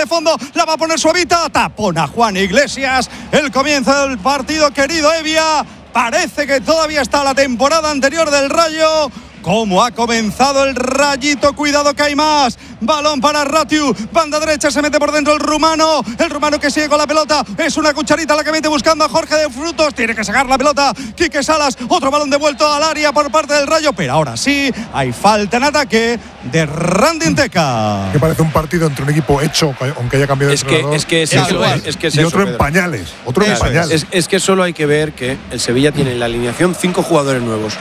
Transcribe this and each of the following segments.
de fondo, la va a poner suavita, tapona Juan Iglesias. El comienzo del partido, querido Evia. Parece que todavía está la temporada anterior del Rayo. ¿Cómo ha comenzado el Rayito? Cuidado que hay más. Balón para Ratiu. Banda derecha, se mete por dentro el rumano. El rumano que sigue con la pelota. Es una cucharita la que mete buscando a Jorge de Frutos. Tiene que sacar la pelota Quique Salas. Otro balón devuelto al área por parte del Rayo. Pero ahora sí, hay falta en ataque de Randy Inteca. Que parece un partido entre un equipo hecho, aunque haya cambiado de entrenador. Es que y otro en pañales. Otro en pañales. Es que solo hay que ver que el Sevilla tiene en la alineación 5 jugadores nuevos.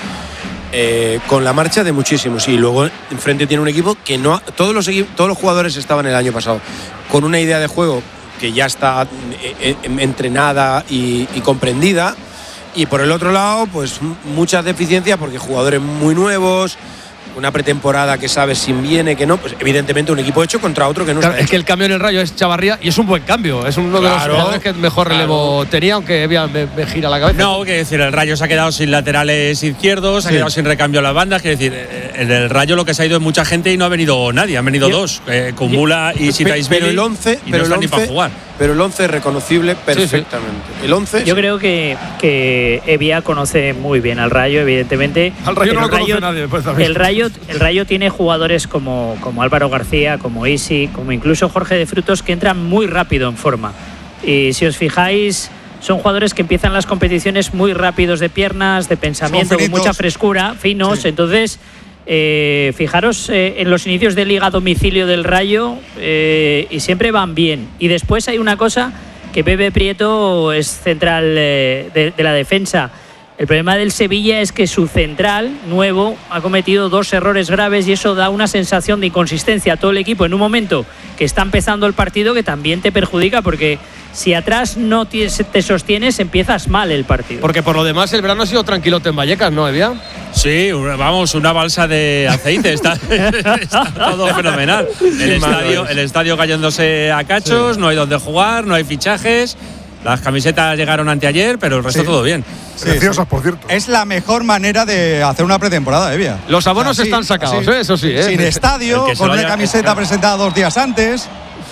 Con la marcha de muchísimos, y luego enfrente tiene un equipo que no todos los jugadores estaban el año pasado con una idea de juego que ya está entrenada y comprendida, y por el otro lado pues muchas deficiencias porque jugadores muy nuevos, una pretemporada que sabes si viene, que no, pues evidentemente un equipo hecho contra otro que no está es que el cambio en el Rayo es Chavarría y es un buen cambio, es uno de los jugadores que mejor relevo tenía, aunque me gira la cabeza. No, quiere decir, el Rayo se ha quedado sin laterales izquierdos, se ha quedado sin recambio a las bandas, quiere decir, en el Rayo lo que se ha ido es mucha gente y no ha venido nadie, han venido dos, Kumbula y Sitaisvili, pero el 11 no están ni para jugar. Pero el 11 es reconocible perfectamente. Sí. El 11. Yo creo que Evia conoce muy bien al Rayo, evidentemente. Al Rayo no lo conoce nadie. Pues, el Rayo tiene jugadores como Álvaro García, como Isi, como incluso Jorge de Frutos, que entran muy rápido en forma. Y si os fijáis, son jugadores que empiezan las competiciones muy rápidos de piernas, de pensamiento, con mucha frescura, finos. Sí. Entonces, fijaros en los inicios de liga a domicilio del Rayo, y siempre van bien. Y después hay una cosa, que Pepe Prieto es central de la defensa. El problema del Sevilla es que su central nuevo ha cometido 2 errores graves, y eso da una sensación de inconsistencia a todo el equipo en un momento que está empezando el partido, que también te perjudica, porque si atrás no te sostienes, empiezas mal el partido. Porque por lo demás el verano ha sido tranquilote en Vallecas, ¿no, Evia? Sí, vamos, una balsa de aceite, está todo fenomenal. El estadio cayéndose a cachos, no hay donde jugar, no hay fichajes. Las camisetas llegaron anteayer, pero el resto todo bien. Preciosas, por cierto. Es la mejor manera de hacer una pretemporada, Evia. Los abonos están sacados, eso sí. Sin estadio, con una camiseta presentada 2 días antes.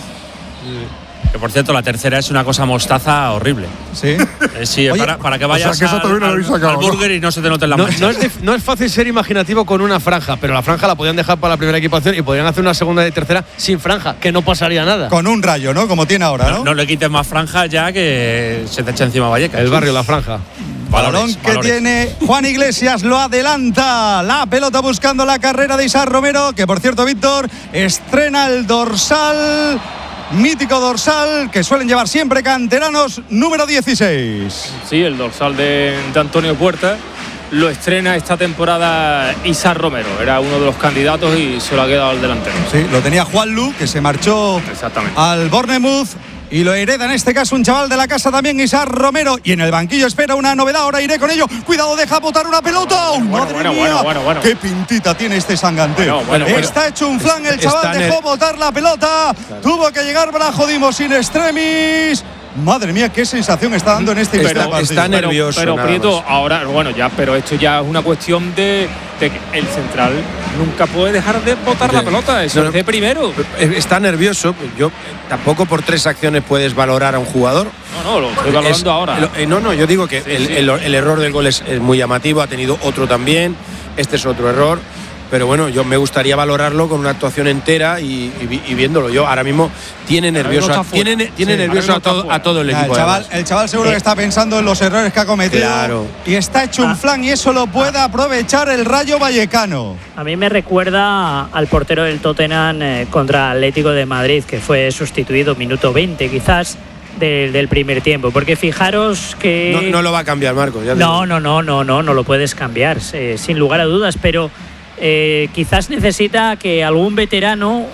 Que por cierto, la tercera es una cosa mostaza horrible. Sí. Sí, oye, para que vayas al burger y no se te noten las manchas. No es fácil ser imaginativo con una franja, pero la franja la podían dejar para la primera equipación y podrían hacer una segunda y tercera sin franja, que no pasaría nada. Con un Rayo, ¿no? Como tiene ahora, ¿no? No le quites más franja ya, que se te echa encima Vallecas. El barrio, la franja. Balón que tiene Juan Iglesias, lo adelanta. La pelota buscando la carrera de Isaac Romero, que por cierto, Víctor, estrena el dorsal, mítico dorsal que suelen llevar siempre canteranos, número 16. Sí, el dorsal de Antonio Puerta lo estrena esta temporada Isaac Romero. Era uno de los candidatos y se lo ha quedado al delantero. Sí, lo tenía Juanlu, que se marchó al Bournemouth. Y lo hereda en este caso un chaval de la casa también, Isaac Romero. Y en el banquillo espera una novedad, ahora iré con ello. Cuidado, deja botar una pelota. ¡Madre mía! ¡Qué pintita tiene este Sanganté! Está hecho un flan, el chaval dejó botar la pelota. Claro. Tuvo que llegar Brajodimos in extremis. Madre mía, qué sensación está dando en este instante. Está nervioso. Pero Prieto, ahora, pero esto ya es una cuestión de que el central nunca puede dejar de botar la pelota. Eso es de primero. Está nervioso. Yo tampoco por 3 acciones puedes valorar a un jugador. No, lo estoy valorando ahora. Yo digo que el error del gol es muy llamativo. Ha tenido otro también. Este es otro error. Pero bueno, yo me gustaría valorarlo con una actuación entera y viéndolo. Yo ahora mismo tiene nervioso, nervioso a todo el equipo. El chaval seguro que está pensando en los errores que ha cometido. Claro. Y está hecho un flan, y eso lo puede aprovechar el Rayo Vallecano. A mí me recuerda al portero del Tottenham contra Atlético de Madrid, que fue sustituido minuto 20 quizás del primer tiempo, porque fijaros que no lo va a cambiar, Marco. No lo puedes cambiar, sin lugar a dudas, pero quizás necesita que algún veterano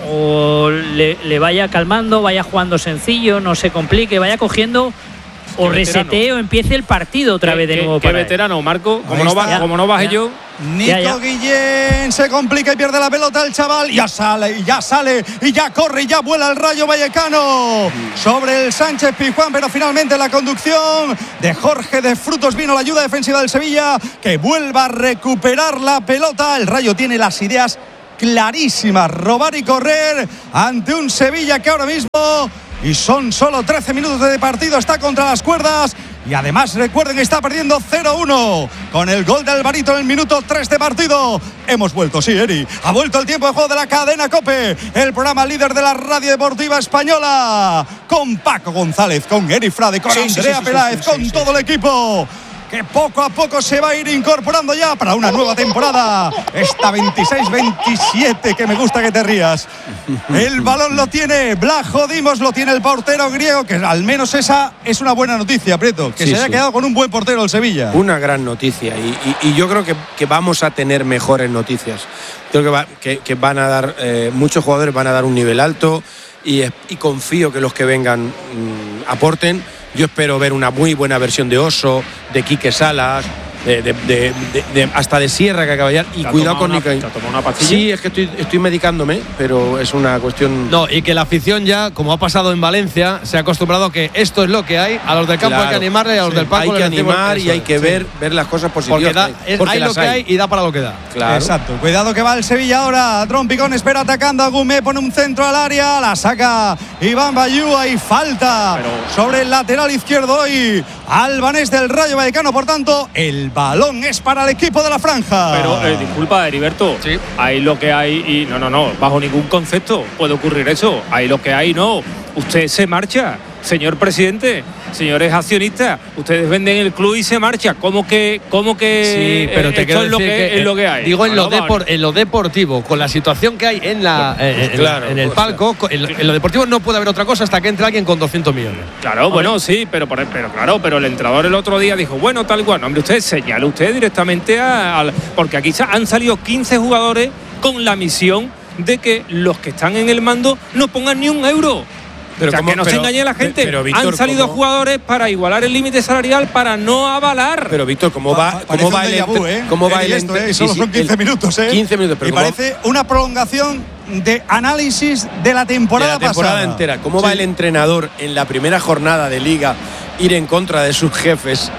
le vaya calmando, vaya jugando sencillo, no se complique, vaya cogiendo o reseteo, empiece el partido otra vez de nuevo. ¿Qué veterano, Marco? Como no baje yo. Nico Guillén se complica y pierde la pelota el chaval. Ya sale, y ya corre, y ya vuela el Rayo Vallecano sobre el Sánchez Pizjuán, pero finalmente la conducción de Jorge de Frutos vino la ayuda defensiva del Sevilla, que vuelva a recuperar la pelota. El Rayo tiene las ideas clarísima, robar y correr ante un Sevilla que ahora mismo, y son solo 13 minutos de partido, está contra las cuerdas. Y además recuerden que está perdiendo 0-1 con el gol de Alvarito en el minuto 3 de partido. Hemos vuelto, sí, Eri. Ha vuelto el tiempo de juego de la cadena COPE, el programa líder de la radio deportiva española. Con Paco González, con Eri Frade, con Andrea Peláez, con todo el equipo, que poco a poco se va a ir incorporando ya para una nueva temporada. Esta 26-27, que me gusta que te rías. El balón lo tiene Blajo Dimos, lo tiene el portero griego, que al menos esa es una buena noticia, Prieto, que se haya quedado con un buen portero el Sevilla. Una gran noticia, y yo creo que vamos a tener mejores noticias. Creo que van a dar, muchos jugadores van a dar un nivel alto, y confío que los que vengan aporten. Yo espero ver una muy buena versión de Oso, de Quique Salas, hasta de Sierra, que acaba de llegar. Y cuidado con Nico. ¿Te ha tomado una pastilla? Sí, es que estoy medicándome, pero es una cuestión. No, y que la afición ya, como ha pasado en Valencia, se ha acostumbrado a que esto es lo que hay. A los del campo hay que animarle, y a los del palco hay que animar, y hay que ver las cosas positivas. Porque hay lo que hay y da para lo que da. Claro. Exacto. Cuidado que va el Sevilla ahora. Trompicón espera atacando a Gumé, pone un centro al área, la saca Iván Bayú, hay falta sobre el lateral izquierdo hoy albanés del Rayo Vallecano. Por tanto, el balón es para el equipo de la franja. Pero disculpa, Heriberto, sí, hay lo que hay y no, bajo ningún concepto puede ocurrir eso. Hay lo que hay, no. Usted se marcha, señor presidente, señores accionistas, ustedes venden el club y se marcha. ¿Cómo que sí, pero te quiero decir es lo que hay? Digo, en lo deportivo, con la situación que hay en el palco, en lo deportivo no puede haber otra cosa hasta que entre alguien con 200 millones. Claro, bueno, sí, pero el entrenador el otro día dijo, bueno, tal cual. No, hombre, usted señale directamente porque aquí han salido 15 jugadores con la misión de que los que están en el mando no pongan ni un euro. Pero que no se engañe la gente. Pero, Víctor, han salido jugadores para igualar el límite salarial, para no avalar. Pero Víctor, ¿cómo va el solo son 15 minutos, 15 minutos, pero y parece una prolongación de análisis de la temporada pasada. Entera. ¿Cómo va el entrenador en la primera jornada de Liga ir en contra de sus jefes?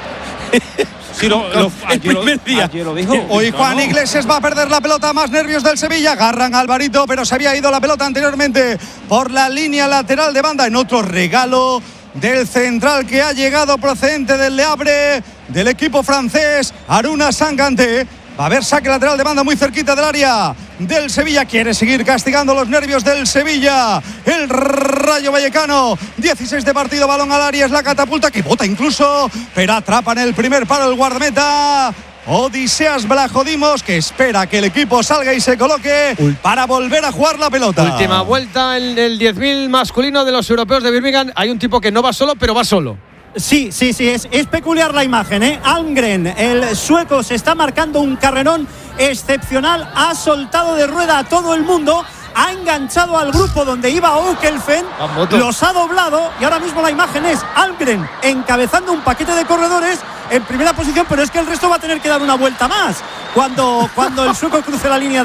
Sí, el primer día. Lo dijo. Hoy Juan Iglesias va a perder la pelota, más nervios del Sevilla. Agarran a Alvarito, pero se había ido la pelota anteriormente por la línea lateral de banda en otro regalo del central que ha llegado procedente del Le Havre, del equipo francés, Aruna Sanganté. Va a haber saque lateral de banda muy cerquita del área del Sevilla. Quiere seguir castigando los nervios del Sevilla el Rayo Vallecano. 16 de partido, balón al área, es la catapulta que bota incluso, pero atrapa en el primer palo el guardameta Odiseas Blajo Dimos, que espera que el equipo salga y se coloque para volver a jugar la pelota. Última vuelta en el 10.000 masculino de los europeos de Birmingham. Hay un tipo que no va solo, pero va solo. Sí, es peculiar la imagen, ¿eh? Almgren, el sueco, se está marcando un carrerón excepcional, ha soltado de rueda a todo el mundo, ha enganchado al grupo donde iba Okelfen, los ha doblado y ahora mismo la imagen es Almgren encabezando un paquete de corredores en primera posición, pero es que el resto va a tener que dar una vuelta más cuando el sueco cruce la línea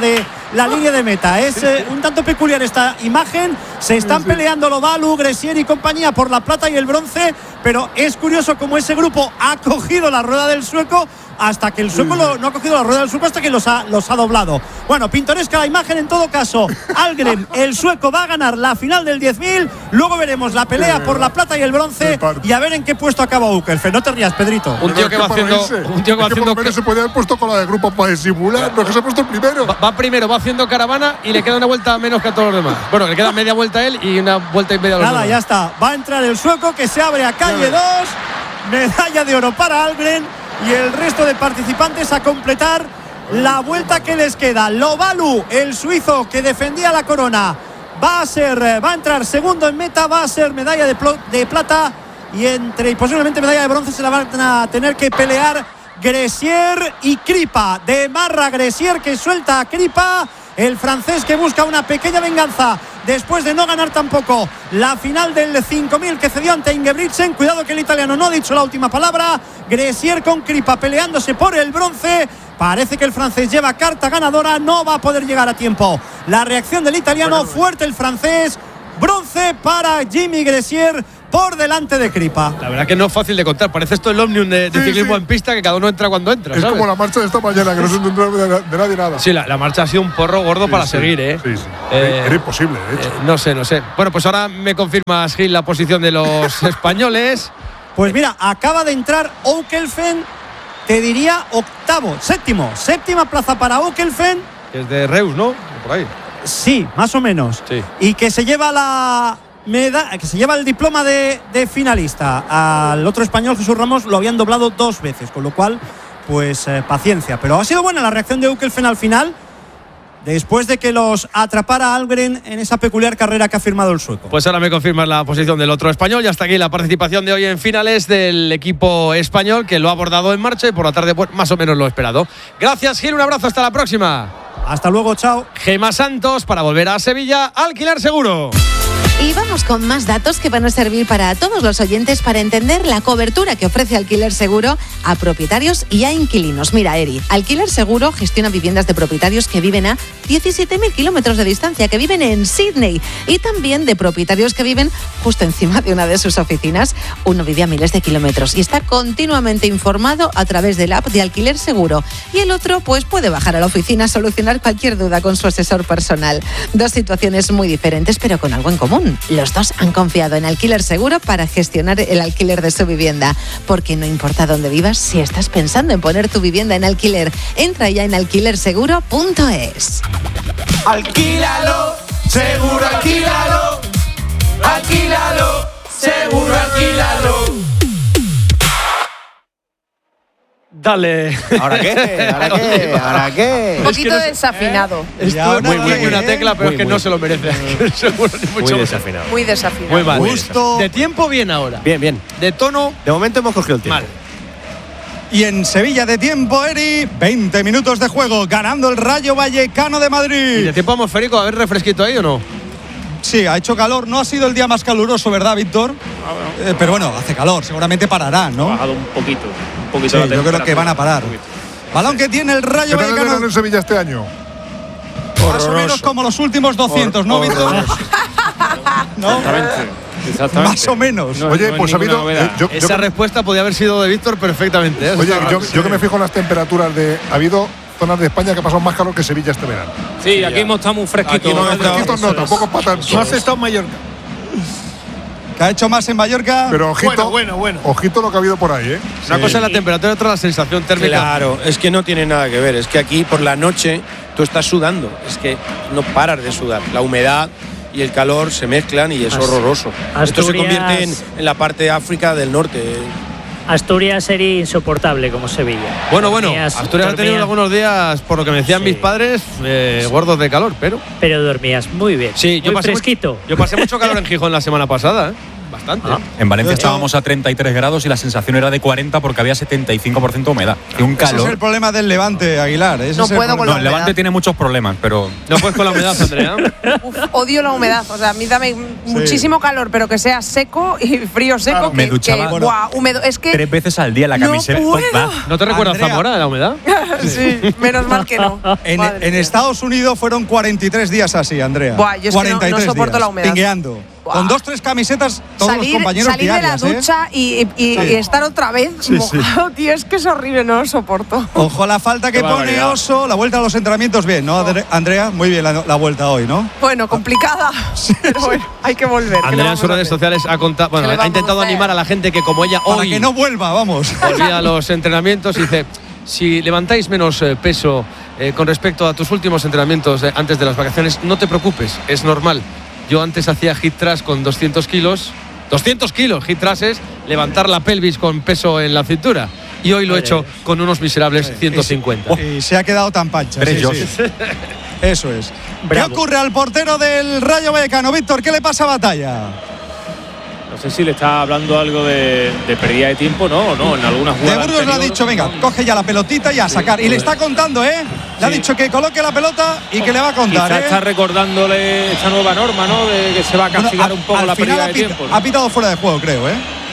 de meta. Es un tanto peculiar esta imagen. Se están peleando Lobalu, Gressier y compañía por la plata y el bronce, pero es curioso cómo ese grupo ha cogido la rueda del sueco hasta que el sueco no ha cogido la rueda del sueco hasta que los ha doblado. Bueno, pintoresca la imagen en todo caso. Algren, el sueco, va a ganar la final del 10.000. Luego veremos la pelea por la plata y el bronce y a ver en qué puesto acaba Ukelfe. No te rías, Pedrito. Un tío que va haciendo que se podía haber puesto con la del grupo para disimular, pero que se ha puesto el primero. Va primero, va haciendo caravana y le queda una vuelta menos que a todos los demás. Bueno, le queda media vuelta a él y una vuelta y media a los demás. Nada, ya está. Va a entrar el sueco, que se abre a calle 2. Medalla de oro para Algren y el resto de participantes a completar la vuelta que les queda. Lobalu, el suizo que defendía la corona, va a entrar segundo en meta, va a ser medalla de plata y posiblemente medalla de bronce se la van a tener que pelear Gressier y Kripa. De Marra Gressier, que suelta a Kripa, el francés que busca una pequeña venganza después de no ganar tampoco la final del 5.000 que cedió ante Ingebrigtsen. Cuidado que el italiano no ha dicho la última palabra. Gressier con Kripa peleándose por el bronce. Parece que el francés lleva carta ganadora, no va a poder llegar a tiempo. La reacción del italiano, fuerte el francés. Bronce para Jimmy Gressier por delante de Kripa. La verdad que no es fácil de contar. Parece esto el Omnium de ciclismo en pista, que cada uno entra cuando entra. Es ¿sabes? como la marcha de esta mañana, que no se entendió de nadie nada. Sí, la marcha ha sido un porro gordo para seguir, ¿eh? Sí. Era imposible, de hecho. No sé. Bueno, pues ahora me confirmas, Gil, la posición de los españoles. Pues mira, acaba de entrar Okelfen, te diría séptima plaza para Okelfen. Que es de Reus, ¿no? Por ahí. Sí, más o menos. Sí. Y que se lleva que se lleva el diploma de finalista. Al otro español, Jesús Ramos, lo habían doblado 2 veces, con lo cual, pues paciencia. Pero ha sido buena la reacción de Okelfen al final, después de que los atrapara Almgren en esa peculiar carrera que ha firmado el sueco. Pues ahora me confirmas la posición del otro español. Y hasta aquí la participación de hoy en finales del equipo español, que lo ha abordado en marcha y por la tarde pues, más o menos lo esperado. Gracias, Gil. Un abrazo. Hasta la próxima. Hasta luego. Chao. Gemma Santos para volver a Sevilla. Alquiler Seguro. Y vamos con más datos que van a servir para todos los oyentes para entender la cobertura que ofrece Alquiler Seguro a propietarios y a inquilinos. Mira, Eri, Alquiler Seguro gestiona viviendas de propietarios que viven a 17.000 kilómetros de distancia, que viven en Sydney, y también de propietarios que viven justo encima de una de sus oficinas. Uno vive a miles de kilómetros y está continuamente informado a través de la app de Alquiler Seguro. Y el otro, pues puede bajar a la oficina a solucionar cualquier duda con su asesor personal. 2 situaciones muy diferentes, pero con algo en común. Los dos han confiado en Alquiler Seguro para gestionar el alquiler de su vivienda. Porque no importa dónde vivas, si estás pensando en poner tu vivienda en alquiler, entra ya en alquilerseguro.es. Alquílalo, seguro alquílalo. Alquílalo, seguro alquílalo. Dale. ¿Ahora qué? ¿Ahora qué? Un poquito desafinado. Esto muy una tecla, pero es que no se lo merece. Seguro, ni mucho Muy desafinado. Muy desafinado. Muy mal. Justo. De tiempo, bien ahora. Bien. De tono, De momento hemos cogido el tiempo. mal. Y en Sevilla de tiempo, Eri, 20 minutos de juego, ganando el Rayo Vallecano de ¿Y Madrid. de tiempo atmosférico, a ver refresquito ahí o no? Sí, ha hecho calor. No ha sido el día más caluroso, ¿verdad, Víctor? Pero bueno, hace calor. Seguramente parará, ¿no? Ha bajado un poquito Sí, la yo creo que van a parar. un poquito. Balón que tiene el ¿Qué Rayo tal el verano Vallecano. en Sevilla este año? Más o menos como los últimos 200, ¿no, Víctor? ¿No? Exactamente. Más o menos. No, Oye, no pues es ha habido. ninguna novedad. Esa respuesta podía haber sido de Víctor perfectamente. Oye, yo que me fijo en las temperaturas ha habido zonas de España que ha pasado más calor que Sevilla este verano. Sí, aquí hemos estado muy fresquitos. No, fresquitos no, tampoco para tanto. No has estado en Mallorca. Que ha hecho más en Mallorca. Pero ojito, Bueno. ojito lo que ha habido por ahí, ¿eh? Una cosa es la temperatura y otra la sensación térmica. Claro, es que no tiene nada que ver. Es que aquí por la noche tú estás sudando. Es que no paras de sudar. La humedad y el calor se mezclan y es horroroso. Esto se convierte en la parte de África del norte. Asturias sería insoportable como Sevilla. Bueno, Asturias ha tenido algunos días, por lo que me decían mis padres, gordos de calor, pero dormías muy bien. Sí, muy fresquito. Yo pasé mucho calor en Gijón la semana pasada, ¿eh? Bastante. En Valencia estábamos a 33 grados y la sensación era de 40 porque había 75% de humedad. Y un calor. Ese es el problema del Levante, Aguilar. Ese No es el puedo con problema. la El Levante tiene muchos problemas, pero. No puedes con la humedad, Andrea. Uf, odio la humedad. O sea, a mí dame muchísimo calor, pero que sea seco y frío seco. Claro, me duchaba húmedo. Es que 3 veces al día la camiseta. No puedo. ¿No te recuerda Andrea. Zamora de la humedad? sí, menos mal que no. En Estados Unidos fueron 43 días así, Andrea. Buah, yo es que no 43 soporto días, la humedad. pingueando. Buah. Con 2-3 camisetas, todos los compañeros salir diarias, de la ducha y estar otra vez mojado, tío, es que es horrible, no lo soporto. Ojo a la falta que pone Oso, la vuelta a los entrenamientos bien, ¿no, Andrea? Muy bien la vuelta hoy, ¿no? Bueno, complicada, pero bueno, hay que volver. Andrea en sus redes sociales ha intentado animar a la gente que como ella hoy… Para que no vuelva, vamos. Volvía a los entrenamientos y dice, si levantáis menos peso con respecto a tus últimos entrenamientos antes de las vacaciones, no te preocupes, es normal. Yo antes hacía hip thrust con 200 kilos. 200 kilos, hip thrust es levantar la pelvis con peso en la cintura. Y hoy lo he hecho con unos miserables 150. Y se ha quedado tan pancha. Sí. Eso es. Bravo. ¿Qué ocurre al portero del Rayo Vallecano, Víctor? ¿Qué le pasa a Batalla? No sé si le está hablando algo de pérdida de tiempo, ¿no? O no, en algunas De jugadas. Burgos le ha dicho, venga, coge ya la pelotita y a sacar. Y le está contando, ¿eh? Le ha dicho que coloque la pelota y que le va a contar, Quizá ¿eh? está recordándole esta nueva norma, ¿no? De que se va a castigar un poco al la final pérdida de tiempo. ¿no? Ha pitado fuera de juego, creo, ¿eh?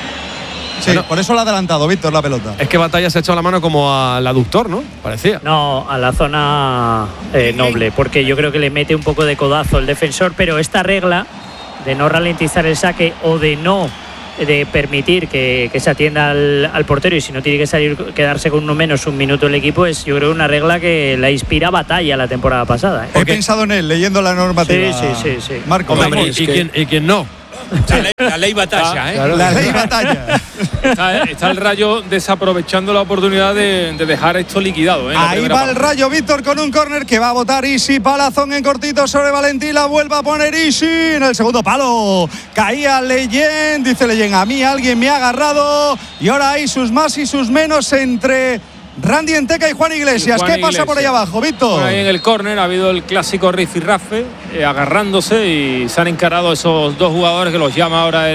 Sí, Bueno, por eso le ha adelantado Víctor la pelota. Es que Batalla se ha echado la mano como al aductor, ¿no? Parecía. No, a la zona noble, porque yo creo que le mete un poco de codazo el defensor, pero esta regla de no ralentizar el saque o de no de permitir que se atienda al portero, y si no tiene que quedarse con uno menos un minuto el equipo, es yo creo una regla que la inspira Batalla la temporada pasada. He pensado en él leyendo la normativa. Sí. Marco, ¿Y quién no? La ley Batalla, Claro, la ley Batalla. Está el Rayo desaprovechando la oportunidad de dejar esto liquidado. Ahí va el Rayo, Víctor, con un córner que va a botar Isi. Palazón en cortito sobre Valentín. La vuelve a poner Isi en el segundo palo. Caía Leyen. Dice Leyen, a mí alguien me ha agarrado. Y ahora hay sus más y sus menos entre Randy Enteca y Juan Iglesias. ¿Qué pasa por ahí abajo, Víctor? Por ahí en el córner ha habido el clásico rifirrafe, agarrándose, y se han encarado esos dos jugadores que los llama ahora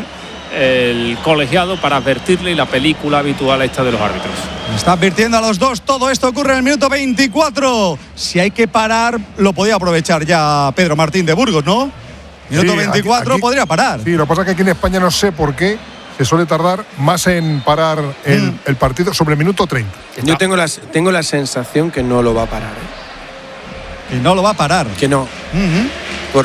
el colegiado para advertirle, y la película habitual esta de los árbitros. Está advirtiendo a los dos. Todo esto ocurre en el minuto 24. Si hay que parar, lo podía aprovechar ya Pedro Martín de Burgos, ¿no? Minuto 24 aquí podría parar. Sí, lo que pasa es que aquí en España no sé por qué se suele tardar más en parar el partido sobre el minuto 30. Yo tengo la sensación que no lo va a parar. Que no lo va a parar. Que no. Por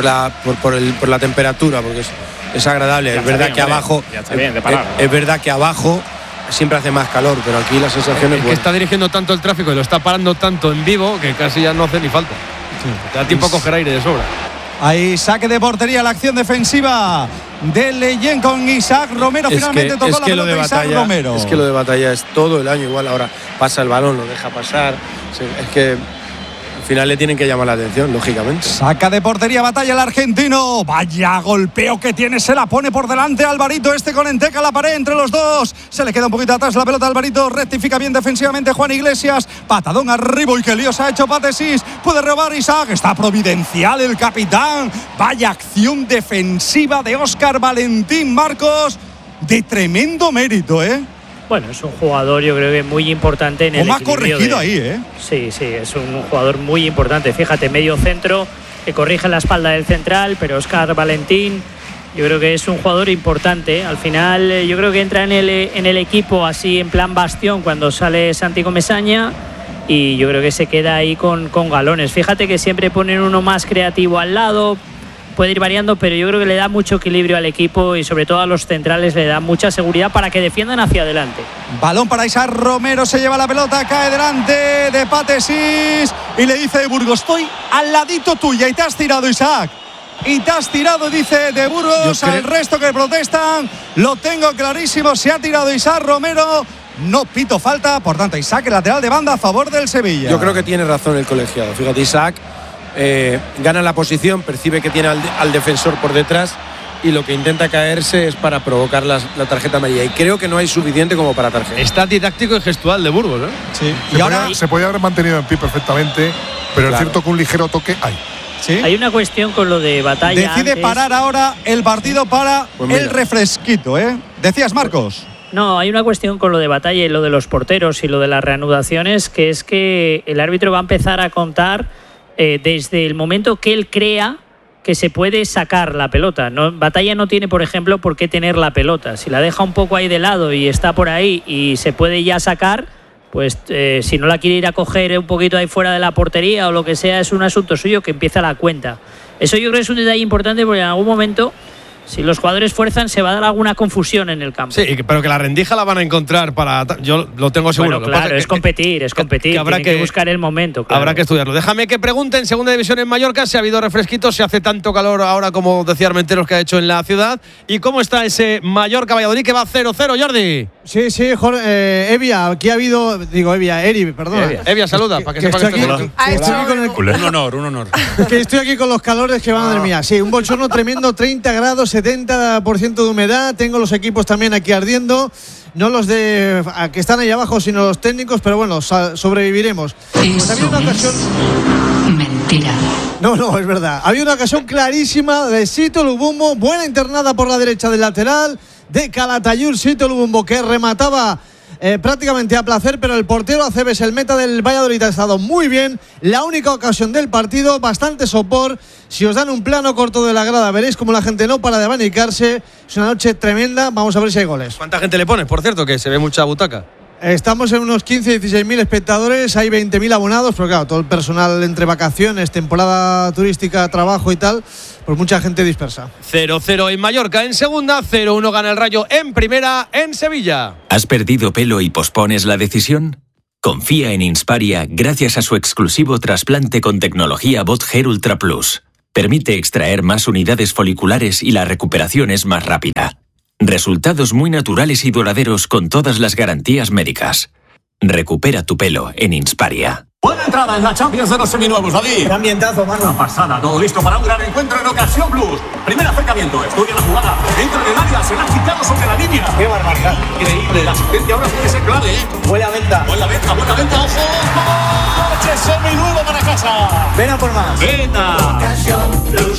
la temperatura, porque es agradable. Es verdad que abajo. Ya está bien de parar. Es verdad que abajo siempre hace más calor, pero aquí la sensación es que buena. está dirigiendo tanto el tráfico y lo está parando tanto en vivo que casi ya no hace ni falta. Te da tiempo a coger aire de sobra. Ahí saque de portería, la acción defensiva de Leyen con Isaac Romero. Finalmente tocó la pelota Isaac Romero. Es que lo de Batalla es todo el año igual. Ahora pasa el balón, lo deja pasar. Es que al final le tienen que llamar la atención, lógicamente. Saca de portería Batalla el argentino. Vaya golpeo que tiene, se la pone por delante Alvarito. Con Enteca, la pared entre los dos. Se le queda un poquito atrás la pelota a Alvarito. Rectifica bien defensivamente Juan Iglesias. Patadón arriba y qué lío se ha hecho Patesis. Puede robar Isaac. Está providencial el capitán. Vaya acción defensiva de Óscar Valentín Marcos. De tremendo mérito, Bueno, es un jugador, yo creo que muy importante en el equilibrio. ¿Cómo ha corregido ahí, Sí, es un jugador muy importante. Fíjate, medio centro, que corrige la espalda del central, pero Óscar Valentín, yo creo que es un jugador importante. Al final, yo creo que entra en el equipo así en plan bastión cuando sale Santi Comesaña, y yo creo que se queda ahí con galones. Fíjate que siempre ponen uno más creativo al lado. Puede ir variando, pero yo creo que le da mucho equilibrio al equipo, y sobre todo a los centrales le da mucha seguridad para que defiendan hacia adelante. Balón para Isaac Romero, se lleva la pelota, cae delante de Patesis y le dice de Burgos, estoy al ladito tuya, y te has tirado, Isaac. Y te has tirado, dice de Burgos. Al resto que protestan, lo tengo clarísimo, se ha tirado Isaac Romero. No pito falta, por tanto Isaac, el lateral de banda a favor del Sevilla. Yo creo que tiene razón el colegiado. Fíjate, Isaac gana la posición, percibe que tiene al defensor por detrás, y lo que intenta caerse es para provocar la tarjeta amarilla, y creo que no hay suficiente como para tarjeta. Está didáctico y gestual de Burgos, ¿no? Sí. Se podía haber mantenido en pie perfectamente, pero es cierto que un ligero toque hay. ¿Sí? Hay una cuestión con lo de Batalla. Decide antes. parar ahora el partido para el refresquito, Decías, Marcos. No, hay una cuestión con lo de Batalla y lo de los porteros y lo de las reanudaciones, que es que el árbitro va a empezar a contar desde el momento que él crea que se puede sacar la pelota. Batalla no tiene, por ejemplo, por qué tener la pelota. Si la deja un poco ahí de lado y está por ahí y se puede ya sacar, pues si no la quiere ir a coger un poquito ahí fuera de la portería o lo que sea, es un asunto suyo, que empieza la cuenta. Eso yo creo que es un detalle importante, porque en algún momento, si los jugadores fuerzan, se va a dar alguna confusión en el campo. Sí, pero que la rendija la van a encontrar para. Yo lo tengo seguro. Bueno, claro, es competir. Que habrá que buscar el momento. Claro. Habrá que estudiarlo. Déjame que pregunte en segunda división en Mallorca si ha habido refresquitos, si hace tanto calor ahora como decía Armenteros que ha hecho en la ciudad. ¿Y cómo está ese Mallorca-Valladolid que va 0-0, Jordi? Sí, Jorge, Evia, aquí ha habido. Eri, perdona. Evia, saluda, para que sepa que Un honor. Que estoy aquí con los calores que van, madre mía. Sí, un bochorno tremendo, 30 grados, 70% de humedad. Tengo los equipos también aquí ardiendo. No los que están ahí abajo, sino los técnicos, pero bueno, sobreviviremos. Pues había una ocasión. Mentira. No, es verdad. Había una ocasión clarísima de Sito Lubumbo, buena internada por la derecha del lateral de Calatayud. Sito Lubumbo, que remataba prácticamente a placer, pero el portero Aceves, el meta del Valladolid, ha estado muy bien. La única ocasión del partido, bastante sopor. Si os dan un plano corto de la grada, veréis como la gente no para de abanicarse. Es una noche tremenda. Vamos a ver si hay goles. ¿Cuánta gente le pones? Por cierto, que se ve mucha butaca. Estamos en unos 15-16.000 espectadores, hay 20.000 abonados, pero claro, todo el personal entre vacaciones, temporada turística, trabajo y tal, pues mucha gente dispersa. 0-0 en Mallorca en segunda, 0-1 gana el Rayo en primera en Sevilla. ¿Has perdido pelo y pospones la decisión? Confía en Insparia gracias a su exclusivo trasplante con tecnología Bot Hair Ultra Plus. Permite extraer más unidades foliculares y la recuperación es más rápida. Resultados muy naturales y duraderos con todas las garantías médicas. Recupera tu pelo en Insparia. Buena entrada en la Champions de los seminuevos, David. Qué ambientazo, mano. Una pasada, todo listo para un gran encuentro en Ocasión Plus. Primer acercamiento, estudia la jugada. Dentro del área, se la ha quitado sobre la línea. Qué barbaridad. Increíble, la asistencia ahora puede ser clave, ¿eh? Buena venta. Buena venta, ojo. ¡Coche seminuevo para casa! Ven a por más. ¡Venga! Ocasión Plus.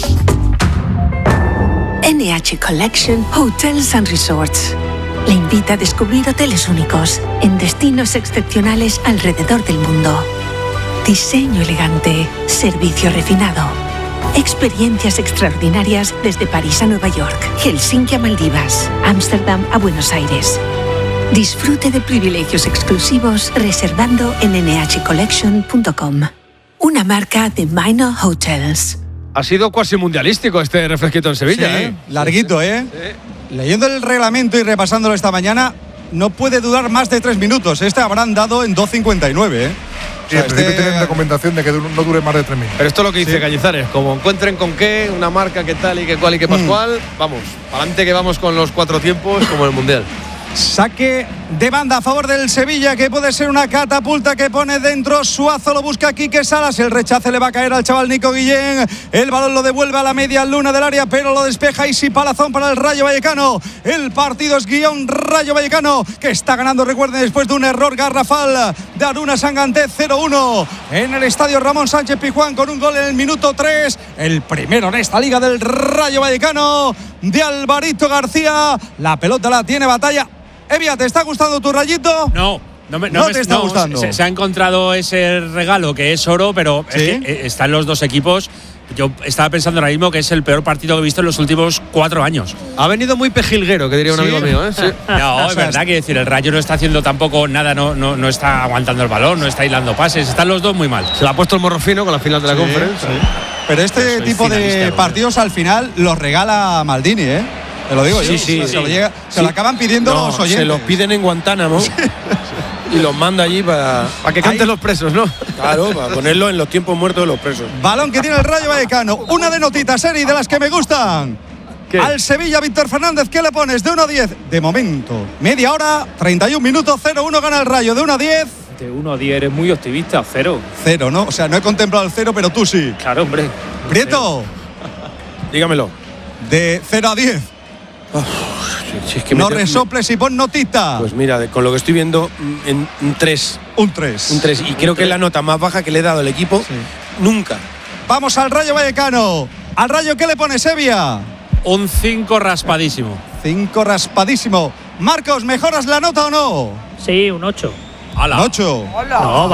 NH Collection Hotels and Resorts le invita a descubrir hoteles únicos en destinos excepcionales alrededor del mundo. Diseño elegante, servicio refinado, experiencias extraordinarias desde París a Nueva York, Helsinki a Maldivas, Ámsterdam a Buenos Aires. Disfrute de privilegios exclusivos reservando en nhcollection.com. Una marca de Minor Hotels. Ha sido cuasi mundialístico este refresquito en Sevilla, Sí, ¿eh? larguito, ¿eh? Sí. Leyendo el reglamento y repasándolo esta mañana, no puede durar más de 3 minutos. Este habrán dado en 2.59, ¿eh? Sí, en principio tienen recomendación de que no dure más de 3 minutos. Pero esto es lo que dice Cañizares, como encuentren con qué, una marca que tal y que cual y que pascual, vamos, adelante que vamos con los 4 tiempos como en el Mundial. Saque de banda a favor del Sevilla, que puede ser una catapulta que pone dentro. Suazo lo busca Quique Salas. El rechace le va a caer al chaval Nico Guillén. El balón lo devuelve a la media luna del área, pero lo despeja Isi Palazón para el Rayo Vallecano. El partido es guión Rayo Vallecano, que está ganando, recuerden, después de un error garrafal de Aruna Sanganté, 0-1 en el estadio Ramón Sánchez Pizjuán, con un gol en el minuto 3. El primero en esta liga del Rayo Vallecano, de Alvarito García. La pelota la tiene Batalla. Evia, ¿te está gustando tu Rayito? No te está gustando. Se ha encontrado ese regalo que es oro, pero ¿sí? Es que están los dos equipos. Yo estaba pensando ahora mismo que es el peor partido que he visto en los últimos 4 años. Ha venido muy pejilguero, que diría un amigo mío, ¿eh? Sí. No, es verdad que decir, el Rayo no está haciendo tampoco nada, no está aguantando el balón, no está hilando pases, están los dos muy mal. Se le ha puesto el morro fino con la final de la conferencia. Sí. Pero este tipo de partidos al final los regala Maldini, ¿eh? Te lo digo yo. Sí. Se lo acaban pidiendo los oyentes. Se los piden en Guantánamo y los manda allí para que canten los presos, ¿no? Claro, para ponerlo en los tiempos muertos de los presos. Balón que tiene el Rayo Vallecano. Una de notitas, Eri, de las que me gustan. ¿Qué? Al Sevilla, Víctor Fernández, ¿qué le pones? De 1 a 10. De momento, media hora, 31 minutos, 0-1 gana el Rayo. De 1 a 10. De 1 a 10 eres muy optimista, 0. 0, ¿no? O sea, no he contemplado el 0, pero tú sí. Claro, hombre. Prieto. Dígamelo. De 0 a 10. Si es que no resoples y pon notita. Pues mira, con lo que estoy viendo, en 3. Un 3. Un 3. Y creo que es la nota más baja que le he dado al equipo nunca. Vamos al Rayo Vallecano. ¿Al Rayo qué le pones, Evia? Un 5 raspadísimo. 5 raspadísimo. Marcos, ¿mejoras la nota o no? Sí, un 8. ¡Hala! 8. No,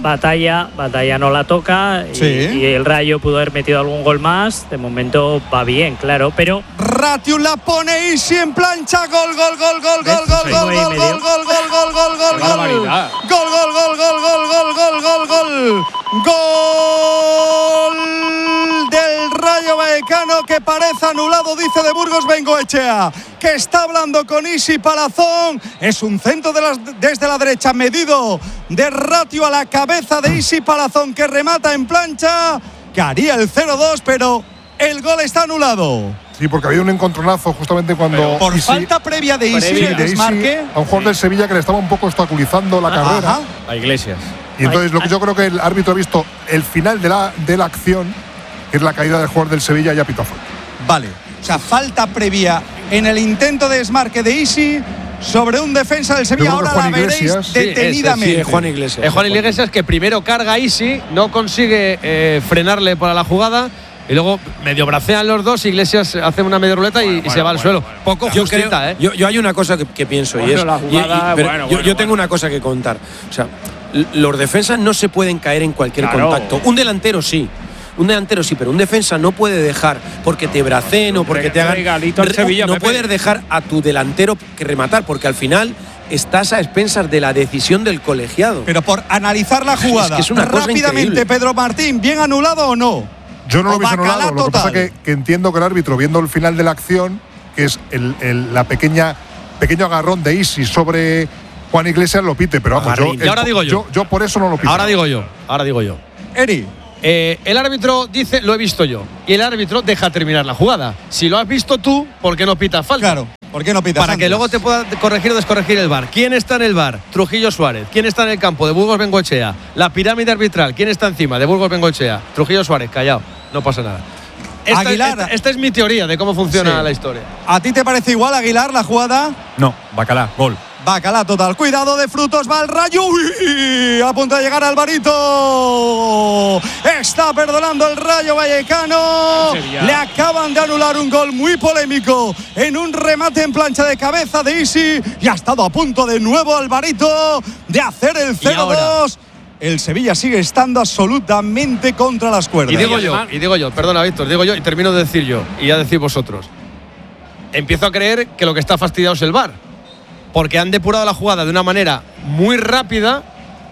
Batalla no la toca. Sí. Y el Rayo pudo haber metido algún gol más. De momento va bien, claro, pero. Ratius la pone Isi en plancha. Gol. Gol del Rayo Vallecano, que parece anulado, dice de Burgos Bengoechea, que está hablando con Isi Palazón. Es un centro desde la derecha, medido de Ratio a la cabeza de Isi Palazón, que remata en plancha, que haría el 0-2, pero el gol está anulado. Sí, porque había un encontronazo justamente cuando por falta previa de Isi, desmarque a un jugador del Sevilla que le estaba un poco obstaculizando la carrera. A Iglesias. Y entonces yo creo que el árbitro ha visto el final de la acción, que es la caída del jugador del Sevilla, y ha pitado fuera. Vale, o sea, falta previa en el intento de desmarque de Isi sobre un defensa del Sevilla. Ahora la veréis detenidamente. Es Juan Iglesias. Es Juan Iglesias, que primero carga a Isi, no consigue frenarle para la jugada. Y luego medio bracean los dos, Iglesias hace una medio ruleta y se va al suelo. Poco justita, ¿eh? Yo hay una cosa que pienso, y es. Yo tengo una cosa que contar. O sea, los defensas no se pueden caer en cualquier contacto. Un delantero sí. Un delantero sí, pero un defensa no puede dejar porque te bracen o porque te hagan. Regalito al Sevilla, no Pepe. puedes dejar a tu delantero que rematar, porque al final estás a expensas de la decisión del colegiado. Pero por analizar la jugada, es que es una cosa rápidamente, increíble. Pedro Martín, ¿bien anulado o no? Yo no lo O he visto bacalá anulado. Lo que pasa total. es que entiendo que el árbitro, viendo el final de la acción, que es la pequeño agarrón de Isi sobre Juan Iglesias, lo pite. Pero vamos, Y ahora digo yo. Yo por eso no lo pito. Ahora digo yo. Eri. El árbitro dice, lo he visto yo. Y el árbitro deja terminar la jugada. Si lo has visto tú, ¿por qué no pitas falta? Claro, ¿por qué no pitas Para antes? que luego te pueda corregir o descorregir el VAR. ¿Quién está en el VAR? Trujillo Suárez. ¿Quién está en el campo? De Burgos Bengoechea. La pirámide arbitral. ¿Quién está encima? De Burgos Bengoechea. Trujillo Suárez, callado. No pasa nada. Aguilar. Esta es mi teoría de cómo funciona la historia. ¿A ti te parece igual, Aguilar, la jugada? No, Bacalá, gol. Bacalá total. Cuidado de Frutos, va al Rayo. ¡Uy! A punto de llegar Alvarito. Está perdonando el Rayo Vallecano. Le acaban de anular un gol muy polémico en un remate en plancha de cabeza de Isi. Y ha estado a punto de nuevo Alvarito de hacer el 0-2. El Sevilla sigue estando absolutamente contra las cuerdas. Y digo yo, perdona, Víctor, digo yo y termino de decir yo. Y ya decís vosotros. Empiezo a creer que lo que está fastidiado es el VAR. Porque han depurado la jugada de una manera muy rápida,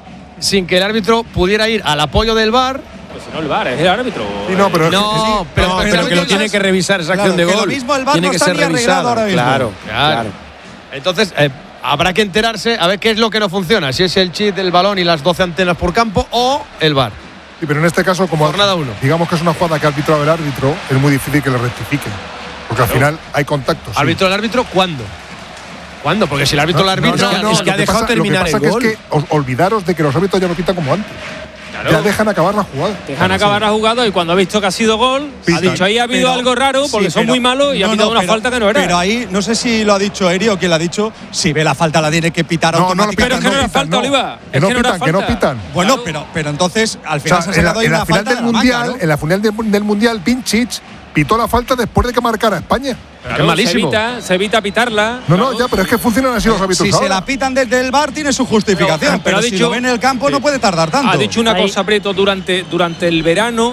sin que el árbitro pudiera ir al apoyo del VAR. Pues si no el VAR, es el árbitro. Sí, no, pero pero que lo tiene que revisar esa acción de que gol. lo mismo el VAR Tiene no que está ser ni arreglado revisada. ahora mismo. Claro. Entonces, habrá que enterarse a ver qué es lo que no funciona. Si es el chip del balón y las 12 antenas por campo o el VAR. Sí, pero en este caso, como Jornada 1. digamos que es una jugada que ha arbitrado el árbitro, es muy difícil que lo rectifiquen. Porque al final hay contactos. Sí. ¿Árbitro el árbitro cuándo? ¿Cuándo? Porque si el árbitro lo arbitra, es que ha dejado terminar el gol. Lo que pasa es que olvidaros de que los árbitros ya no pitan como antes. Claro. Ya dejan acabar la jugada. Dejan acabar la jugada y cuando ha visto que ha sido gol, ha dicho ahí ha habido algo raro porque son muy malos y ha pitado una falta que no era. Pero ahí, no sé si lo ha dicho Eri o quién lo ha dicho, si ve la falta la tiene que pitar automáticamente. Pero es que no era falta, Oliva. Que no pitan. Bueno, pero entonces al final se ha sacado ahí una falta del Mundial, en la final del Mundial, Pincic pitó la falta después de que marcara España. Claro, es malísimo. Se evita pitarla. No, ya, pero es que funcionan así los árbitros si ahora. se la pitan desde el VAR tiene su justificación, pero ha si dicho, lo ve en el campo no puede tardar tanto. Ha dicho una cosa, Prieto, durante el verano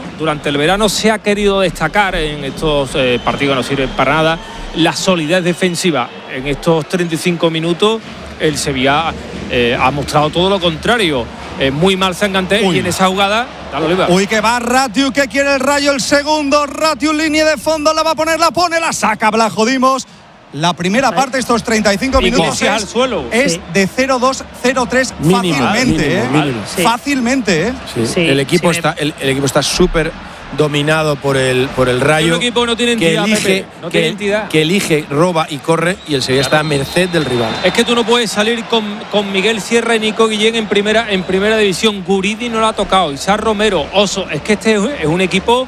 se ha querido destacar en estos partidos que no sirven para nada la solidez defensiva. En estos 35 minutos el Sevilla ha mostrado todo lo contrario. Muy mal Zanganté y en esa jugada dale, Oliva. Uy, que va Ratiu, que quiere el Rayo, el segundo. Ratiu, línea de fondo, la va a poner, la pone, la saca Blajodimos. La primera parte, estos 35 minutos, al suelo. es de 0-2, 0-3 fácilmente. Mínimo. Sí. Fácilmente, Sí. El equipo está súper dominado por el Rayo. Un equipo que no tiene entidad, Pepe, no tiene entidad. Que elige, roba y corre y el Sevilla está a merced del rival. Es que tú no puedes salir con Miguel Sierra y Nico Guillén en primera división. Guridi no lo ha tocado, Isaac Romero, Oso. Es que este es un equipo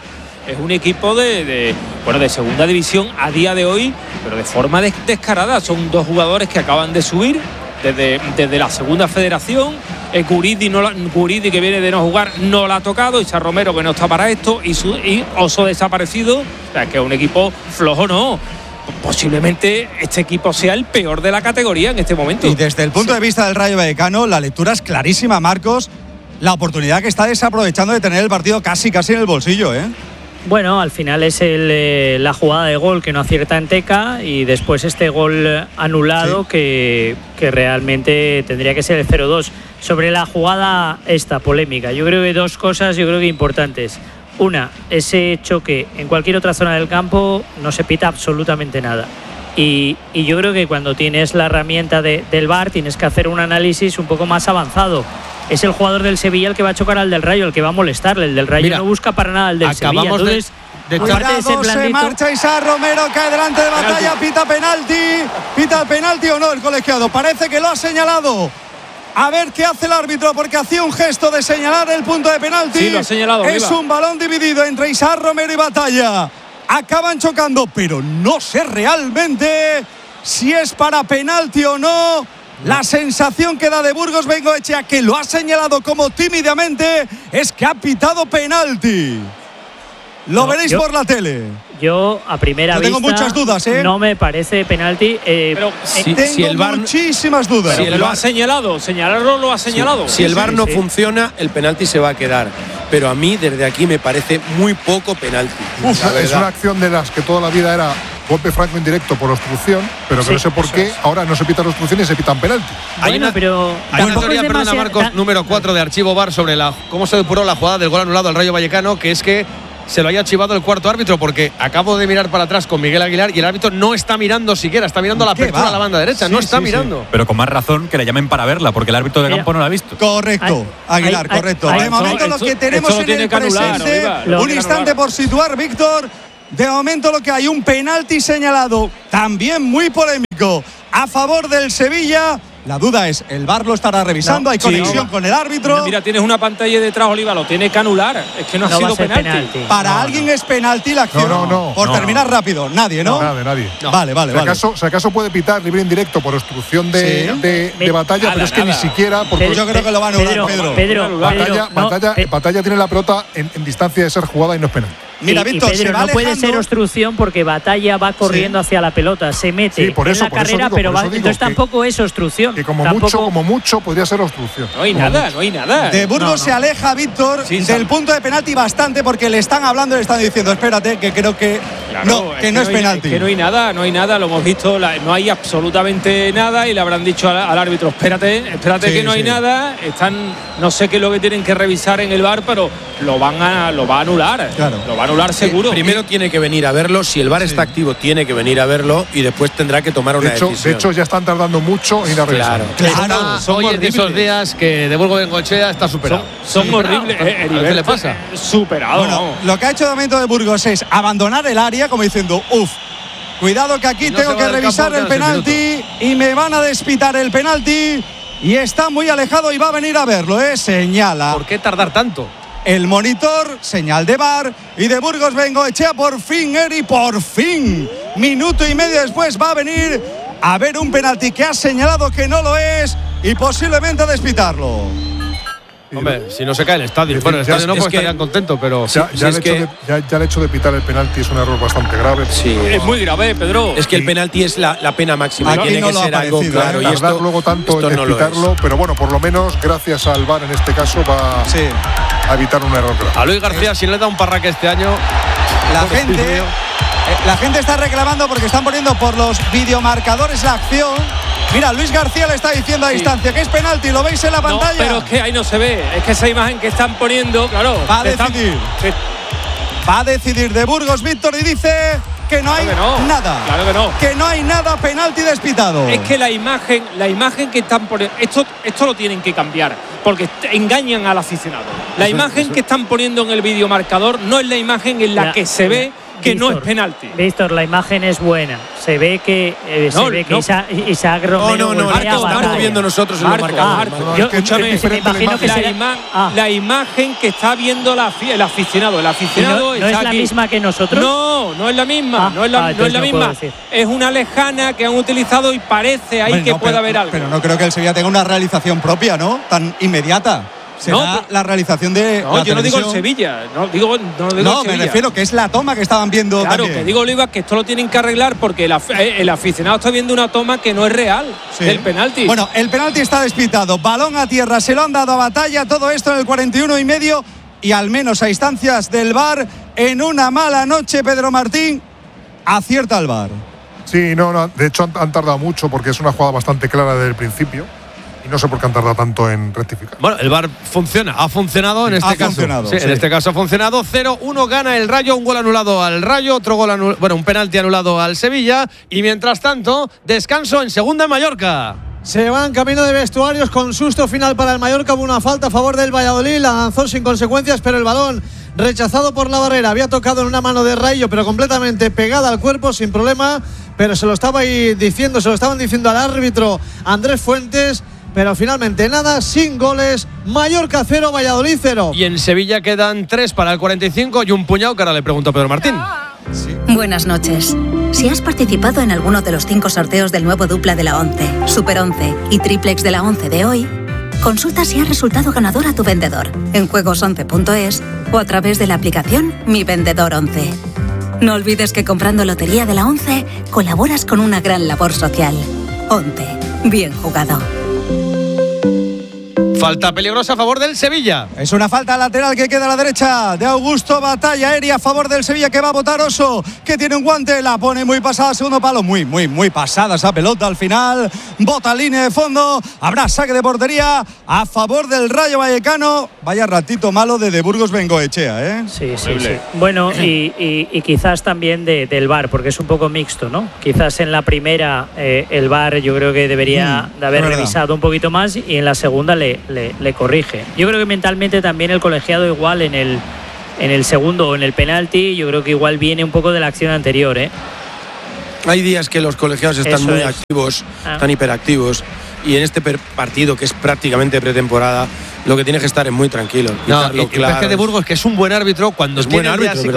de segunda división a día de hoy, pero de forma descarada. Son dos jugadores que acaban de subir desde la segunda federación. Guridi, que viene de no jugar, no la ha tocado. Isaac Romero, que no está para esto, y Oso desaparecido. O sea, que es un equipo flojo, no. Posiblemente este equipo sea el peor de la categoría en este momento. Y desde el punto de vista del Rayo Vallecano, la lectura es clarísima, Marcos. La oportunidad que está desaprovechando de tener el partido casi en el bolsillo, ¿eh? Bueno, al final es la jugada de gol que no acierta en Teca y después este gol anulado que realmente tendría que ser el 0-2. Sobre la jugada esta polémica, yo creo que dos cosas importantes. Una, ese choque en cualquier otra zona del campo no se pita absolutamente nada. Y yo creo que cuando tienes la herramienta del VAR tienes que hacer un análisis un poco más avanzado. Es el jugador del Sevilla el que va a chocar al del Rayo, el que va a molestarle. El del Rayo no busca para nada al del Sevilla. Entonces, cuidado, se marcha Isaac Romero, cae delante de Batalla, pita el penalti o no el colegiado. Parece que lo ha señalado. A ver qué hace el árbitro, porque hacía un gesto de señalar el punto de penalti. Sí, lo ha señalado. Es un balón dividido entre Isaac Romero y Batalla. Acaban chocando, pero no sé realmente si es para penalti o no. La sensación que da de Burgos Bengoechea, que lo ha señalado como tímidamente, es que ha pitado penalti. Lo veréis por la tele. Yo, a primera vista, tengo muchas dudas, ¿eh? No me parece penalti. Pero tengo muchísimas dudas. Si el VAR ha señalado, señalarlo lo ha señalado. Si el VAR no funciona, el penalti se va a quedar. Pero a mí, desde aquí, me parece muy poco penalti. Es una acción de las que toda la vida era golpe franco indirecto por obstrucción, pero que no sé por qué ahora no se pitan obstrucciones y se pitan penalti. Hay una teoría, perdona Marcos, número 4 de archivo VAR sobre cómo se depuró la jugada del gol anulado al Rayo Vallecano, que es que se lo haya archivado el cuarto árbitro, porque acabo de mirar para atrás con Miguel Aguilar y el árbitro no está mirando siquiera, está mirando la apertura a la banda derecha, no está mirando. Pero con más razón que le llamen para verla, porque el árbitro de campo no la ha visto. Correcto, Aguilar, correcto. De momento lo que tenemos en el presente, un instante por situar, Víctor. De momento lo que hay, un penalti señalado, también muy polémico, a favor del Sevilla. La duda es, ¿el VAR lo estará revisando? ¿Hay conexión con el árbitro? Mira, tienes una pantalla detrás, Oliva, lo tiene que anular. Es que no ha sido penalti. Para alguien es penalti la acción. No. Por terminar rápido, nadie, ¿no? Nadie. No. Vale. Si acaso puede pitar libre indirecto por obstrucción de Batalla, pero es que ni siquiera. Porque yo creo que lo va a anular, Pedro. Batalla tiene la pelota en distancia de ser jugada y no es penal. Mira, Víctor, Pedro, no puede ser obstrucción porque Batalla va corriendo hacia la pelota, se mete en la carrera, pero entonces tampoco es obstrucción. Que como mucho podría ser obstrucción. No hay nada. De Burgos se aleja, Víctor, del punto de penalti bastante, porque le están hablando y le están diciendo, espérate, que creo que no es penalti. Que no hay nada, lo hemos visto, no hay absolutamente nada y le habrán dicho al árbitro, espérate que no hay nada, no sé qué es lo que tienen que revisar en el VAR, pero lo va a anular. Claro. Lo va a anular seguro. Primero tiene que venir a verlo, si el VAR está activo tiene que venir a verlo y después tendrá que tomar una decisión. De hecho ya están tardando mucho en ir a revisar. Hoy en esos días que de Burgos Bengoechea está superado. Son horribles. ¿Qué le pasa? Superado. Bueno, lo que ha hecho de momento de Burgos es abandonar el área como diciendo, cuidado que aquí tengo que revisar el penalti y me van a despitar el penalti y está muy alejado y va a venir a verlo, señala. ¿Por qué tardar tanto? El monitor, señal de VAR y de Burgos Bengoechea, por fin, Eri, por fin. Minuto y medio después va a venir a ver un penalti que ha señalado que no lo es y posiblemente a despitarlo. Hombre, si no se cae el estadio. Bueno, el estadio no, pues estarían contentos, pero ya el hecho de pitar el penalti es un error bastante grave. Sí. Es muy grave, Pedro. Es que el penalti es la pena máxima. Aquí tiene no que ser algo claro. Y esto luego tanto en despitarlo, pero bueno, por lo menos gracias al VAR en este caso va a evitar un error grave. A Luis García, si le da un parraque este año, la gente está reclamando porque están poniendo por los videomarcadores la acción. Mira, Luis García le está diciendo a distancia que es penalti, ¿lo veis en la pantalla? No, pero es que ahí no se ve, es que esa imagen que están poniendo, claro. Va a decidir de Burgos, Víctor, y dice que no hay nada. Claro que no. Que no hay nada, penalti despitado. Es que la imagen que están poniendo, esto lo tienen que cambiar, porque engañan al aficionado. La imagen que están poniendo en el videomarcador no es la imagen en la que se ve que no es penalti. Víctor, la imagen es buena. Se ve que Isaac Romero. Estamos viendo nosotros en los marcadores. La imagen que está viendo el aficionado. El aficionado ¿No es la misma que nosotros? No es la misma. No es la misma. Es una lejana que han utilizado y parece ahí que puede haber algo. Pero no creo que el Sevilla tenga una realización propia, ¿no? Tan inmediata. Será la realización de la yo no digo el Sevilla, me refiero que es la toma que estaban viendo. Claro, también. que digo, Oliva, que esto lo tienen que arreglar porque el aficionado está viendo una toma que no es real del penalti. Bueno, el penalti está despitado, balón a tierra, se lo han dado a Batalla, todo esto en el 41,5 y al menos a instancias del VAR, en una mala noche, Pedro Martín acierta el VAR. Sí, de hecho han tardado mucho porque es una jugada bastante clara desde el principio. Y no sé por qué han tardado tanto en rectificar. Bueno, el VAR ha funcionado en este caso. En este caso ha funcionado. 0-1 gana el Rayo, un gol anulado al Rayo, otro gol un penalti anulado al Sevilla. Y mientras tanto, descanso en segunda en Mallorca. Se van camino de vestuarios con susto final para el Mallorca. Hubo una falta a favor del Valladolid, la lanzó sin consecuencias, pero el balón rechazado por la barrera. Había tocado en una mano de Rayo, pero completamente pegada al cuerpo, sin problema. Pero se lo estaban diciendo al árbitro Andrés Fuentes. Pero finalmente nada, sin goles. Mallorca 0, Valladolid 0. Y en Sevilla quedan 3 para el 45 y un puñado que ahora le pregunto a Pedro Martín. Sí. Buenas noches. Si has participado en alguno de los 5 sorteos del nuevo dupla de la 11, Super 11 y Triplex de la 11 de hoy, consulta si has resultado ganador a tu vendedor en juegos11.es o a través de la aplicación Mi Vendedor 11. No olvides que comprando Lotería de la ONCE colaboras con una gran labor social. ONCE, bien jugado. Falta peligrosa a favor del Sevilla. Es una falta lateral que queda a la derecha de Augusto. Batalla aérea a favor del Sevilla que va a botar Oso, que tiene un guante, la pone muy pasada, segundo palo, muy pasada esa pelota al final. Bota línea de fondo, habrá saque de portería a favor del Rayo Vallecano. Vaya ratito malo de Burgos Bengoechea, ¿eh? Sí. Bueno, y quizás también del VAR, porque es un poco mixto, ¿no? Quizás en la primera el VAR yo creo que debería de haber revisado un poquito más, y en la segunda le corrige. Yo creo que mentalmente también el colegiado igual en el segundo o en el penalti, yo creo que igual viene un poco de la acción anterior, ¿eh? Hay días que los colegiados están muy activos, están hiperactivos, y en este partido, que es prácticamente pretemporada, lo que tienes que estar es muy tranquilo. No, y claro, de Burgos, que es un buen árbitro, cuando tiene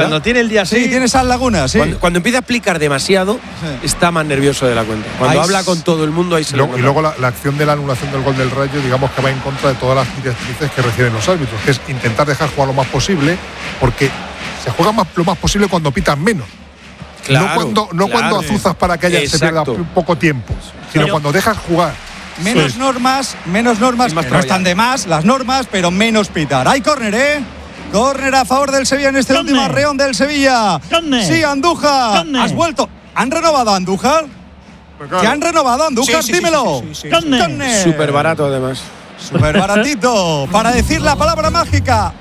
el día así. Sí, tiene esas lagunas, sí. Cuando empieza a explicar demasiado, está más nervioso de la cuenta. Cuando habla con todo el mundo, ahí se Y luego la acción de la anulación del gol del Rayo, digamos que va en contra de todas las directrices que reciben los árbitros, que es intentar dejar jugar lo más posible, porque se juega lo más posible cuando pitan menos. Claro, no cuando azuzas para que se pierda poco tiempo, sino cuando dejas jugar. Menos normas, no están de más las normas, pero menos pitar. Hay córner, ¿eh? Córner a favor del Sevilla en este último arreón del Sevilla. Sí, Andújar. Has vuelto. ¿Han renovado a Andújar? ¿Qué han renovado a Andújar? Dímelo. Córner. Súper barato, además. Súper baratito. Para decir la palabra mágica.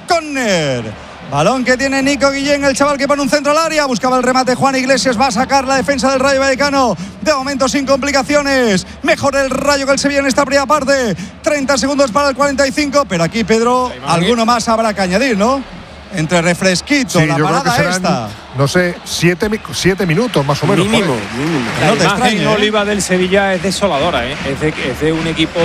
Córner. Balón que tiene Nico Guillén, el chaval que pone un centro al área. Buscaba el remate Juan Iglesias. Va a sacar la defensa del Rayo Vallecano. De momento sin complicaciones. Mejor el Rayo que el Sevilla en esta primera parte. 30 segundos para el 45. Pero aquí, Pedro, alguno más habrá que añadir, ¿no? Entre refresquito, la parada esta. No sé, 7 minutos más o menos. Mínimo. La imagen Oliva del Sevilla es desoladora, ¿eh? Es de un equipo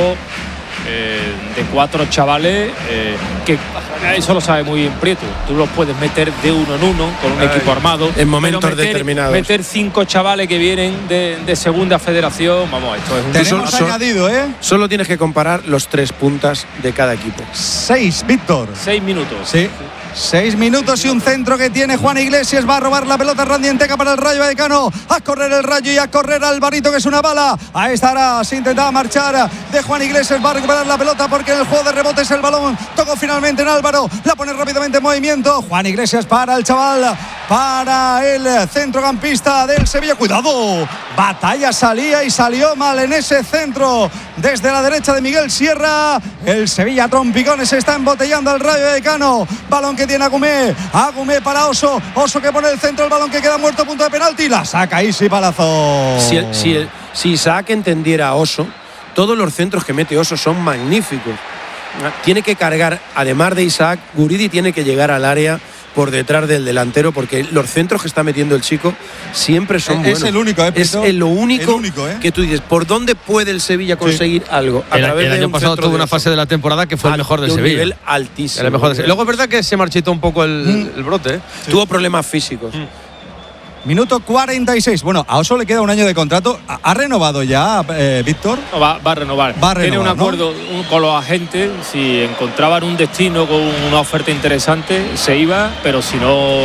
de 4 chavales que eso lo sabe muy bien Prieto. Tú los puedes meter de uno en uno con un equipo armado en momentos determinados. Meter 5 chavales que vienen de segunda federación, vamos, esto es un tenemos añadido, ¿eh? Solo tienes que comparar los 3 puntas de cada equipo. 6, Víctor. 6 minutos. Sí. 6 minutos y un centro que tiene Juan Iglesias. Va a robar la pelota Randy Enteca para el Rayo Vallecano. A correr el Rayo y a correr Alvarito, que es una bala. A esta hora se intentaba marchar de Juan Iglesias. Va a recuperar la pelota porque en el juego de rebotes el balón tocó finalmente en Álvaro. La pone rápidamente en movimiento. Juan Iglesias para el chaval, para el centrocampista del Sevilla. Cuidado. Batalla salía y salió mal en ese centro desde la derecha de Miguel Sierra. El Sevilla trompicones está embotellando al Rayo Vallecano. Balón que tiene Agumé para Oso que pone el centro, el balón que queda muerto, punto de penalti, la saca Isi Palazzo. Si Isaac entendiera a Oso, todos los centros que mete Oso son magníficos. Tiene que cargar, además de Isaac, Guridi tiene que llegar al área por detrás del delantero, porque los centros que está metiendo el chico siempre son buenos. Es el único, es lo único que tú dices, ¿por dónde puede el Sevilla conseguir algo? El año pasado tuvo una fase de la temporada que fue el mejor del Sevilla. Nivel altísimo. Luego es verdad que se marchitó un poco el brote, ¿eh? Sí. Tuvo problemas físicos. Minuto 46. Bueno, a Oso le queda un año de contrato. ¿Ha renovado ya, Víctor? No, va a renovar. Tiene un acuerdo con los agentes. Si encontraban un destino con una oferta interesante, se iba, pero si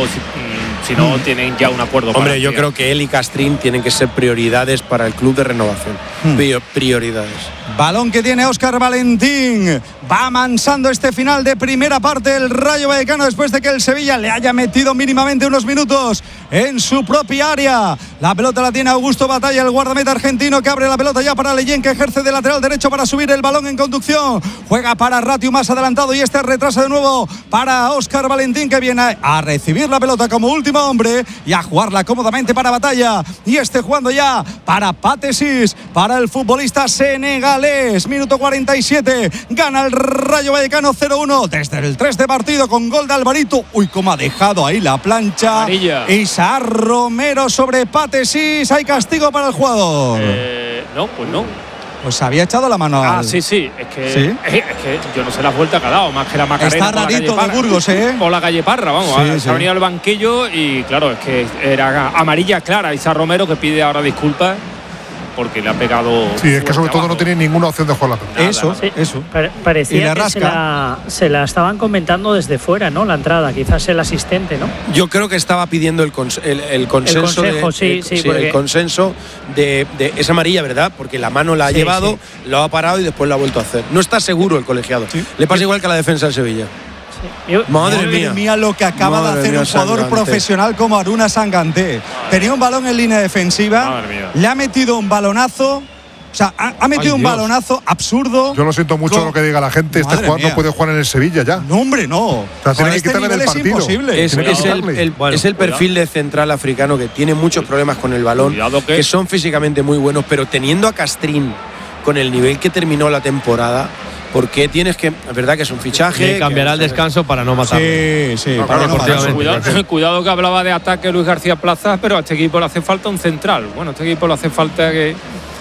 no tienen ya un acuerdo. Hombre, yo creo que él y Castrín tienen que ser prioridades para el club de renovación. Prioridades. Balón que tiene Óscar Valentín. Va amansando este final de primera parte el Rayo Vallecano después de que el Sevilla le haya metido mínimamente unos minutos en su propia área. La pelota la tiene Augusto Batalla, el guardameta argentino, que abre la pelota ya para Leyen, que ejerce de lateral derecho para subir el balón en conducción. Juega para Ratiu más adelantado y este retrasa de nuevo para Óscar Valentín, que viene a recibir la pelota como último hombre y a jugarla cómodamente para Batalla. Y este jugando ya para Patesis, para el futbolista senegalés. Minuto 47. Gana el Rayo Vallecano 0-1 desde el 3 de partido con gol de Alvarito. Uy, cómo ha dejado ahí la plancha. Amarilla. Isaac Romero sobre Patesis. Hay castigo para el jugador. No, pues no. Pues había echado la mano al... sí. Es que yo no sé las vueltas que ha dado, más que la Macarena. Está rarito de Burgos, o la calle Parra, vamos. Se ha venido al banquillo y claro, es que era amarilla clara. Isaac Romero, que pide ahora disculpas. porque le ha pegado. Sí, es que sobre todo no tiene ninguna opción de jugar la pelota. Eso. Parecía Y la que se la estaban comentando desde fuera, ¿no? La entrada, quizás el asistente, ¿no? Yo creo que estaba pidiendo el consenso. El consejo, El consenso de es amarilla, ¿verdad? Porque la mano la ha llevado, lo ha parado y después lo ha vuelto a hacer. No está seguro el colegiado. Le pasa igual que a la defensa del Sevilla. Madre mía lo que acaba de hacer un jugador profesional como Aruna Sanganté. Tenía un balón en línea defensiva, le ha metido un balonazo. O sea, ha metido un balonazo absurdo. Yo lo siento mucho lo que diga la gente. Este jugador no puede jugar en el Sevilla ya. No, hombre, no. O sea, tiene que quitarle del partido. Es el perfil de central africano que tiene muchos problemas con el balón, que son físicamente muy buenos, pero teniendo a Castrín con el nivel que terminó la temporada, porque tienes que, es verdad que es un fichaje. Y cambiará el descanso para no matarlo. Sí, Cuidado que hablaba de ataque Luis García Plaza, pero a este equipo le hace falta un central. Bueno, a este equipo le hace falta que